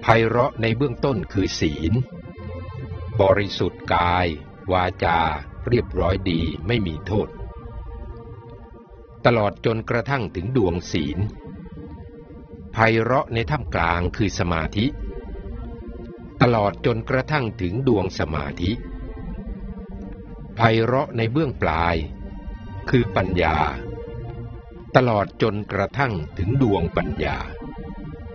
ไพเราะในเบื้องต้นคือศีลบริสุทธิ์กายวาจาเรียบร้อยดีไม่มีโทษตลอดจนกระทั่งถึงดวงศีลไพเราะในท่ามกลางคือสมาธิตลอดจนกระทั่งถึงดวงสมาธิไพเราะในเบื้องปลายคือปัญญาตลอดจนกระทั่งถึงดวงปัญญา